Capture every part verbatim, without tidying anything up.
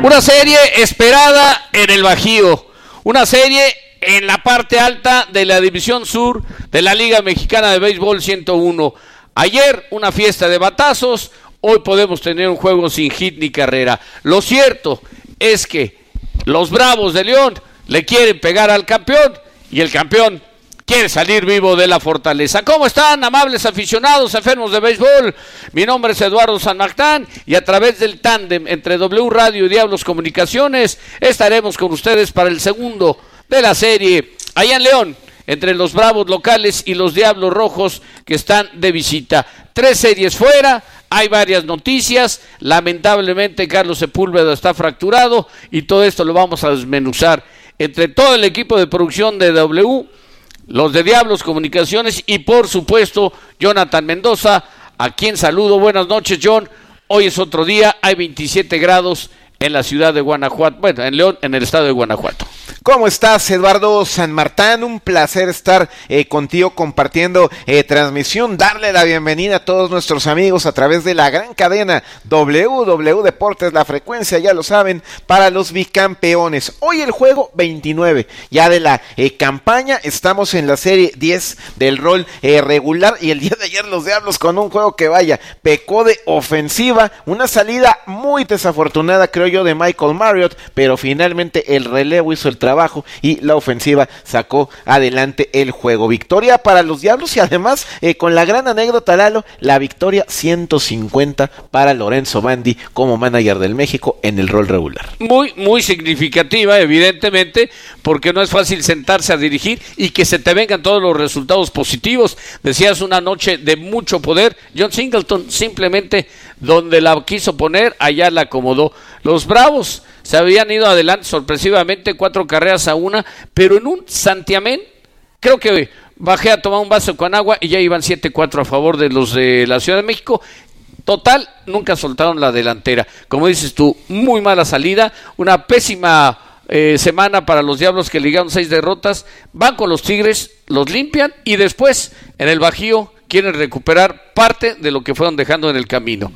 Una serie esperada en el Bajío, una serie en la parte alta de la División Sur de la Liga Mexicana de Béisbol ciento uno. Ayer una fiesta de batazos, hoy podemos tener un juego sin hit ni carrera. Lo cierto es que los Bravos de León le quieren pegar al campeón y el campeón quiere salir vivo de la fortaleza. ¿Cómo están, amables aficionados enfermos de béisbol? Mi nombre es Eduardo San Martín y a través del tándem entre W Radio y Diablos Comunicaciones estaremos con ustedes para el segundo de la serie allá en León, entre los Bravos locales y los Diablos Rojos que están de visita. Tres series fuera, hay varias noticias, lamentablemente Carlos Sepúlveda está fracturado y todo esto lo vamos a desmenuzar entre todo el equipo de producción de W, los de Diablos Comunicaciones y por supuesto Jonathan Mendoza, a quien saludo. Buenas noches, John. Hoy es otro día, hay veintisiete grados en la ciudad de Guanajuato, bueno, en León, en el estado de Guanajuato. ¿Cómo estás, Eduardo San Martín? Un placer estar eh, contigo compartiendo eh, transmisión, darle la bienvenida a todos nuestros amigos a través de la gran cadena W W Deportes, la frecuencia, ya lo saben, para los bicampeones. Hoy el juego veintinueve, ya de la eh, campaña, estamos en la serie diez del rol eh, regular y el día de ayer los Diablos con un juego que vaya, pecó de ofensiva, una salida muy desafortunada creo yo de Michael Marriott, pero finalmente el relevo hizo el trabajo y la ofensiva sacó adelante el juego. Victoria para los Diablos y además eh, con la gran anécdota, Lalo, la victoria ciento cincuenta para Lorenzo Bandi como manager del México en el rol regular. Muy, muy significativa, evidentemente, porque no es fácil sentarse a dirigir y que se te vengan todos los resultados positivos. Decías una noche de mucho poder, John Singleton simplemente donde la quiso poner, allá la acomodó. Los Bravos se habían ido adelante sorpresivamente, cuatro carreras a una, pero en un santiamén, creo que bajé a tomar un vaso con agua y ya iban siete cuatro a favor de los de la Ciudad de México. Total, nunca soltaron la delantera. Como dices tú, muy mala salida, una pésima eh, semana para los Diablos que ligaron seis derrotas, van con los Tigres, los limpian y después en el Bajío quieren recuperar parte de lo que fueron dejando en el camino.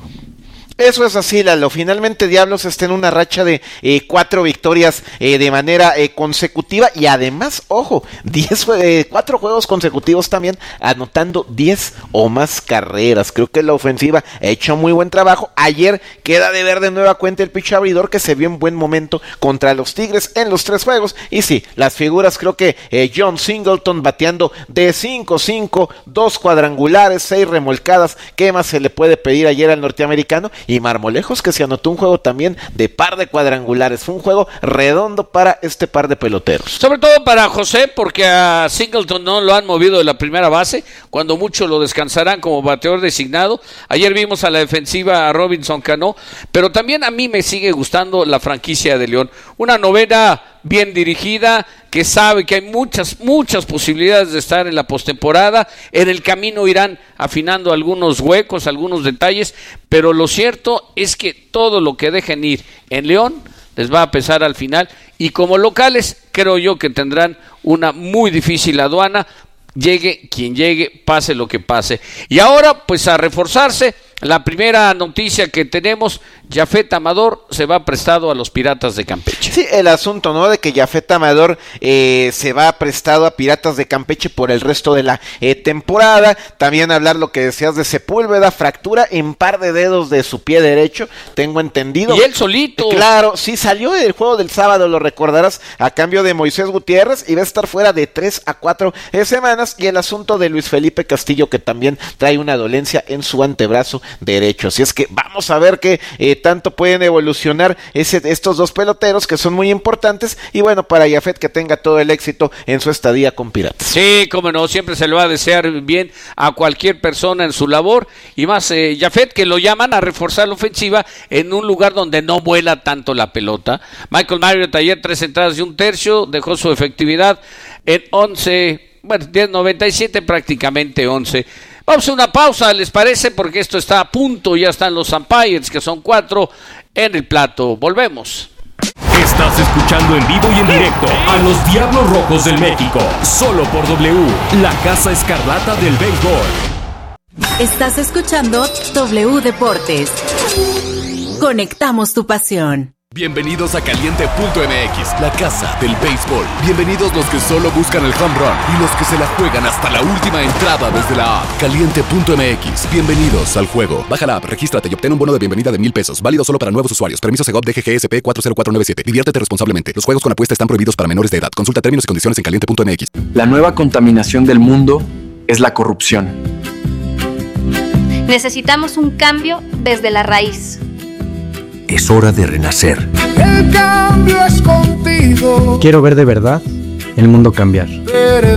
Eso es así, Lalo. Finalmente Diablos está en una racha de eh, cuatro victorias eh, de manera eh, consecutiva y además, ojo, diez, eh, cuatro juegos consecutivos también, anotando diez o más carreras. Creo que la ofensiva ha hecho muy buen trabajo. Ayer queda de ver de nueva cuenta el pitch abridor que se vio en buen momento contra los Tigres en los tres juegos. Y sí, las figuras, creo que eh, John Singleton bateando de cinco cinco, dos cuadrangulares, seis remolcadas. ¿Qué más se le puede pedir ayer al norteamericano? Y Marmolejos que se anotó un juego también de par de cuadrangulares. Fue un juego redondo para este par de peloteros. Sobre todo para José, porque a Singleton no lo han movido de la primera base, cuando mucho lo descansarán como bateador designado. Ayer vimos a la defensiva a Robinson Cano, pero también a mí me sigue gustando la franquicia de León. Una novena bien dirigida, que sabe que hay muchas, muchas posibilidades de estar en la postemporada. En el camino irán afinando algunos huecos, algunos detalles, pero lo cierto es que todo lo que dejen ir en León les va a pesar al final, y como locales creo yo que tendrán una muy difícil aduana, llegue quien llegue, pase lo que pase. Y ahora pues a reforzarse. La primera noticia que tenemos, Yafet Amador se va prestado a los Piratas de Campeche. Sí, el asunto, ¿no? De que Yafet Amador eh, se va prestado a Piratas de Campeche por el resto de la eh, temporada. También hablar lo que decías de Sepúlveda, fractura en par de dedos de su pie derecho, tengo entendido. Y él solito. Claro, sí, salió del juego del sábado, lo recordarás, a cambio de Moisés Gutiérrez, y va a estar fuera de tres a cuatro eh, semanas. Y el asunto de Luis Felipe Castillo, que también trae una dolencia en su antebrazo derecho. Así es que vamos a ver qué eh, tanto pueden evolucionar ese, estos dos peloteros que son muy importantes, y bueno, para Yafet que tenga todo el éxito en su estadía con Piratas. Sí, cómo no, siempre se lo va a desear bien a cualquier persona en su labor, y más eh, Yafet, que lo llaman a reforzar la ofensiva en un lugar donde no vuela tanto la pelota. Michael Marriott ayer tres entradas y un tercio, dejó su efectividad en once, bueno, diez noventa y siete, prácticamente once. Vamos a una pausa, ¿les parece? Porque esto está a punto, ya están los umpires, que son cuatro en el plato. Volvemos. Estás escuchando en vivo y en directo a los Diablos Rojos del México, solo por W, la Casa Escarlata del Béisbol. Estás escuchando W Deportes. Conectamos tu pasión. Bienvenidos a Caliente punto M X, la casa del béisbol. Bienvenidos los que solo buscan el home run y los que se la juegan hasta la última entrada desde la app. Caliente punto M X, bienvenidos al juego. Baja la app, regístrate y obtén un bono de bienvenida de mil pesos. Válido solo para nuevos usuarios. Permiso Segov D G G S P cuatro cero cuatro nueve siete. Diviértete responsablemente. Los juegos con apuesta están prohibidos para menores de edad. Consulta términos y condiciones en caliente punto M X. La nueva contaminación del mundo es la corrupción. Necesitamos un cambio desde la raíz. Es hora de renacer. El cambio es contigo. Quiero ver de verdad el mundo cambiar. Eres